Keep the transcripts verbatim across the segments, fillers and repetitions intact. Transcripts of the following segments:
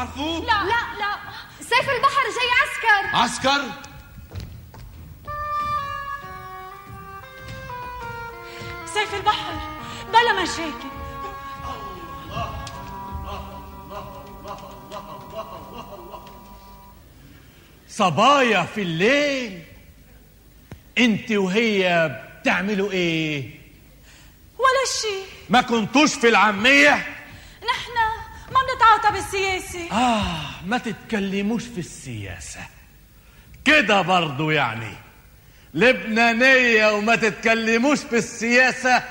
بتعرفوه؟ لا لا لا، سيف البحر جاي عسكر. عسكر؟ سيف البحر بلا مشاكل. الله الله الله الله الله الله الله. صبايا في الليل، انت وهي بتعملوا ايه؟ ولا شيء. ما كنتوش في العامية؟ نحن ما بنتعاطى بالسياسة. آه، ما تتكلموش في السياسة كده برضو يعني لبنانية وما تتكلموش في السياسة.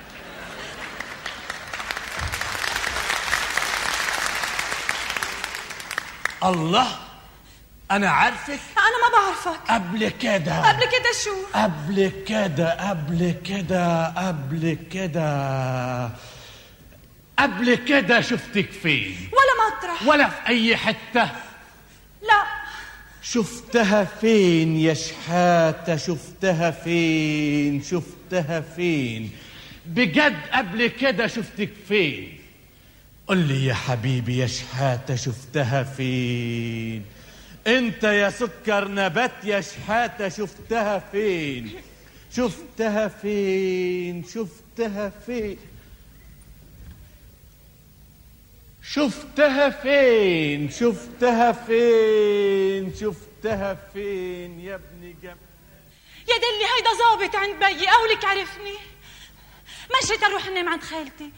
الله، أنا عارفك. أنا ما بعرفك. قبل كده. قبل كده شو؟ قبل كده قبل كده قبل كده قبل كده شفتك فين؟ ولا مطرح ولا في أي حتة. لا. شفتها فين يا شحاتة؟ شفتها فين؟ شفتها فين بجد؟ قبل كده شفتك فين؟ قل لي يا حبيبي يا شحاتة، شفتها فين؟ انت يا سكر نبات يا شحاتة، شفتها فين؟ شفتها فين؟ شفتها فين؟ شفتها فين؟ شفتها فين؟ شفتها فين يا ابني جم؟ يا دلي هيدا ظابط عند بيي، قولك عرفني. مشيت اروح انام عند خالتي.